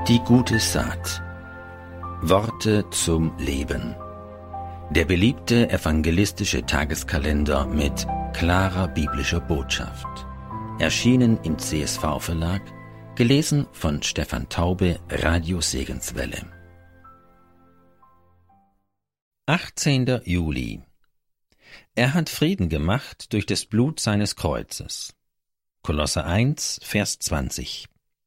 Die gute Saat. Worte zum Leben. Der beliebte evangelistische Tageskalender mit klarer biblischer Botschaft. Erschienen im CSV-Verlag, gelesen von Stefan Taube, Radio Segenswelle. 18. Juli. Er hat Frieden gemacht durch das Blut seines Kreuzes. Kolosser 1, Vers 20.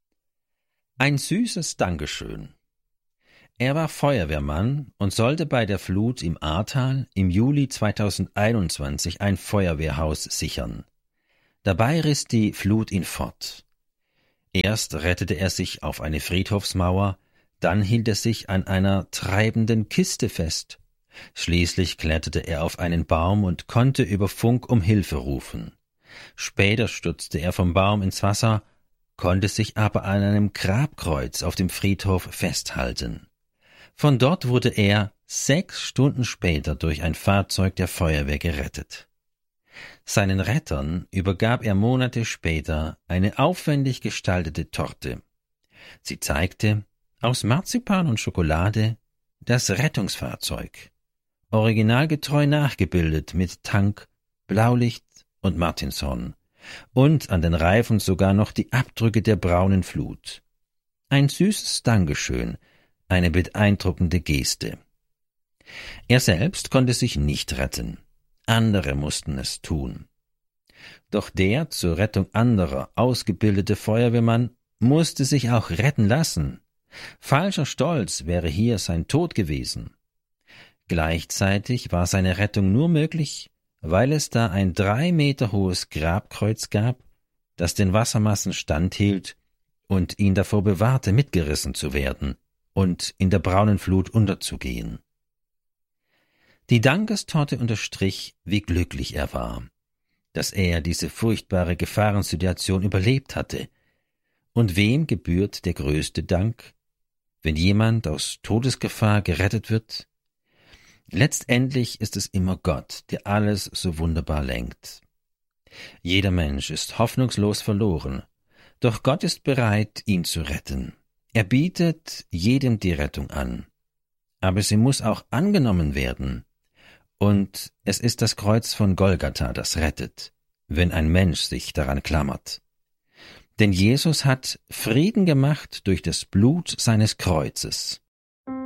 Ein süßes Dankeschön. Er war Feuerwehrmann und sollte bei der Flut im Ahrtal im Juli 2021 ein Feuerwehrhaus sichern. Dabei riss die Flut ihn fort. Erst rettete er sich auf eine Friedhofsmauer, dann hielt er sich an einer treibenden Kiste fest. Schließlich kletterte er auf einen Baum und konnte über Funk um Hilfe rufen. Später stürzte er vom Baum ins Wasser, konnte sich aber an einem Grabkreuz auf dem Friedhof festhalten. Von dort wurde er 6 Stunden später durch ein Fahrzeug der Feuerwehr gerettet. Seinen Rettern übergab er Monate später eine aufwendig gestaltete Torte. Sie zeigte, aus Marzipan und Schokolade, das Rettungsfahrzeug, originalgetreu nachgebildet mit Tank, Blaulicht und Martinshorn, und an den Reifen sogar noch die Abdrücke der braunen Flut. Ein süßes Dankeschön, eine beeindruckende Geste. Er selbst konnte sich nicht retten. Andere mussten es tun. Doch der zur Rettung anderer ausgebildete Feuerwehrmann musste sich auch retten lassen. Falscher Stolz wäre hier sein Tod gewesen. Gleichzeitig war seine Rettung nur möglich, weil es da ein 3 Meter hohes Grabkreuz gab, das den Wassermassen standhielt und ihn davor bewahrte, mitgerissen zu werden und in der braunen Flut unterzugehen. Die Dankestorte unterstrich, wie glücklich er war, dass er diese furchtbare Gefahrensituation überlebt hatte. Und wem gebührt der größte Dank, wenn jemand aus Todesgefahr gerettet wird? Letztendlich ist es immer Gott, der alles so wunderbar lenkt. Jeder Mensch ist hoffnungslos verloren, doch Gott ist bereit, ihn zu retten. Er bietet jedem die Rettung an. Aber sie muss auch angenommen werden. Und es ist das Kreuz von Golgatha, das rettet, wenn ein Mensch sich daran klammert. Denn Jesus hat Frieden gemacht durch das Blut seines Kreuzes.